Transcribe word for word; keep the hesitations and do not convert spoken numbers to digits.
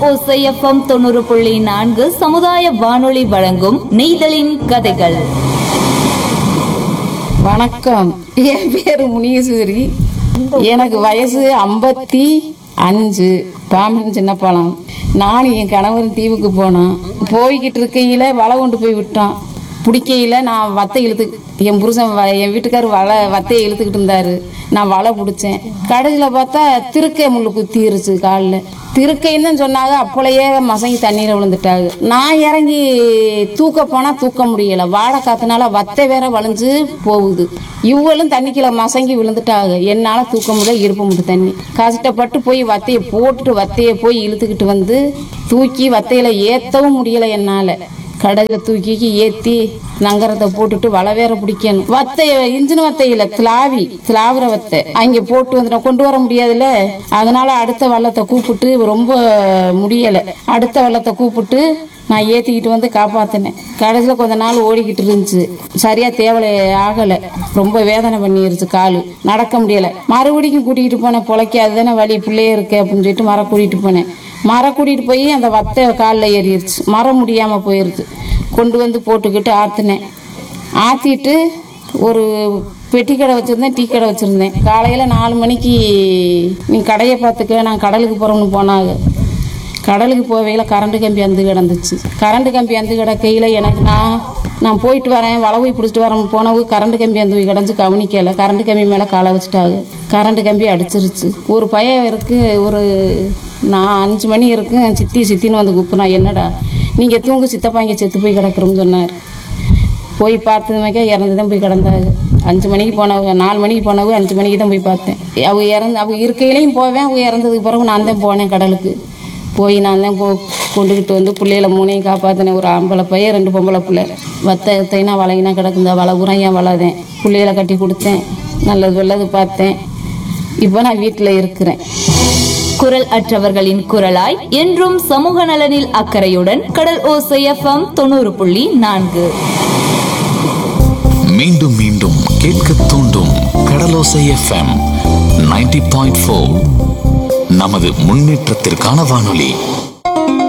ஓசை எஃப்எம் தொண்ணூறு புள்ளி நான்கு சமுதாய வானொலி வழங்கும் நெய்தலின் கதைகள். வணக்கம், என் பேரு முனீஸ்வரி. எனக்கு வயசு ஐம்பத்தி அஞ்சு. பாம்பன் சின்ன பழம். நானும் என் கணவரும் தீவுக்கு போனோம். போய்கிட்டு இருக்கையில வலை கொண்டு போய் விட்டோம். பிடிக்கையில நான் வத்தை இழுத்து, என் புருஷன் என் வீட்டுக்காரர் வலை வத்தையை இழுத்துக்கிட்டு இருந்தாரு. நான் வலை பிடிச்சேன். கடைசியில் பார்த்தா திருக்கை முள்ளு குத்திருச்சு காலில். திருக்கைன்னு தான் சொன்னாங்க. அப்போலையே மசங்கி தண்ணீரை விழுந்துட்டாங்க. நான் இறங்கி தூக்க போனால் தூக்க முடியலை. வாழை காத்துனால வத்தை வேற வளைஞ்சு போகுது. இவங்களும் தண்ணிக்குள்ள மசங்கி விழுந்துட்டாங்க. என்னால் தூக்க முடியல, இருப்ப முடியும் தண்ணி. கஷ்டப்பட்டு போய் வத்தையை போட்டுட்டு வத்தையை போய் இழுத்துக்கிட்டு வந்து தூக்கி வத்தையில ஏற்றவும் முடியலை என்னால். கடையில் தூக்கி ஏற்றி நங்கரத்தை போட்டுட்டு வலை வேற பிடிக்கணும். வத்தைய இன்ஜின் வத்தையில திலாவி திலாவுற வத்தை அங்கே போட்டு வந்து கொண்டு வர முடியாதுல்ல. அதனால அடுத்த வள்ளத்தை கூப்பிட்டு, ரொம்ப முடியலை, அடுத்த வள்ளத்தை கூப்பிட்டு நான் ஏற்றிக்கிட்டு வந்து காப்பாற்றினேன். கடைசியில் கொஞ்ச நாள் ஓடிக்கிட்டு இருந்துச்சு. சரியா தேவலை ஆகலை. ரொம்ப வேதனை பண்ணிருச்சு. காலு நடக்க முடியலை. மறுபடியும் கூட்டிகிட்டு போனேன். பொழைக்காது தானே வழி, பிள்ளையே இருக்கு அப்படின்னு சொல்லிட்டு மரம் கூட்டிகிட்டு போனேன். மரம் கூட்டிகிட்டு போய் அந்த வத்தை காலில் ஏறிடுச்சு. மரம் முடியாமல் போயிடுச்சு. கொண்டு வந்து போட்டுக்கிட்டு ஆற்றினேன். ஆற்றிட்டு ஒரு பெட்டி கடை வச்சுருந்தேன், டீ கடை வச்சுருந்தேன். காலையில் நாலு மணிக்கு நீ கடையை பார்த்துக்க, நான் கடலுக்கு போகிறோம்னு போனாங்க. கடலுக்கு போவையில் கரண்ட் கம்பி அந்து கிடந்துச்சு. கரண்ட் கம்பி அந்து கிடக்கையில் எனக்கு நான் நான் போயிட்டு வரேன், வளவை பிடிச்சிட்டு வரேன் போனவு கரண்ட் கம்பி அந்த கிடந்து கவனிக்கலை. கரண்ட் கம்பி மேலே காலை வச்சுட்டாங்க. கரண்ட் கம்பி அடிச்சிருச்சு. ஒரு பையன் இருக்குது, ஒரு நான் அஞ்சு மணி இருக்கு, சித்தி சித்தின்னு வந்து கூப்பிட்னா, என்னடா நீங்கள் தூங்கு, சித்தப்பா இங்கே செத்து போய் கிடக்குறோம்னு சொன்னார். போய் பார்த்ததுமாக்கா இறந்து தான் போய் கிடந்தாங்க. அஞ்சு மணிக்கு போனவங்க, நாலு மணிக்கு போனவங்க அஞ்சு மணிக்கு தான் போய் பார்த்தேன். அவங்க இறந்து அவங்க இருக்கையிலையும் போவேன். அவங்க இறந்ததுக்கு பிறகு நான் தான் போனேன் கடலுக்கு. போய் நான் தான் போ கொண்டுக்கிட்டு வந்து பிள்ளைகளை மூணையும் காப்பாற்றினேன். ஒரு ஆம்பளை பையன், ரெண்டு பொம்பளை பிள்ளை. வத்தை தைனா வலையினா கிடக்குந்தா வலை உரம் ஏன் வளதேன். பிள்ளைகளை கட்டி கொடுத்தேன், நல்லது வெள்ளது பார்த்தேன். இப்போ நான் வீட்டில் இருக்கிறேன். குரல் அற்றவர்களின் குரலாய் என்றும் சமூக நலனில் அக்கறையுடன் கடல் ஓசை எஃப்எம் தொண்ணூறு புள்ளி நான்கு. மீண்டும் மீண்டும் கேட்க தூண்டும் கடலோசை எஃப்எம் நைன்டி பாயிண்ட் ஃபோர். நமது முன்னேற்றத்திற்கான வானொலி.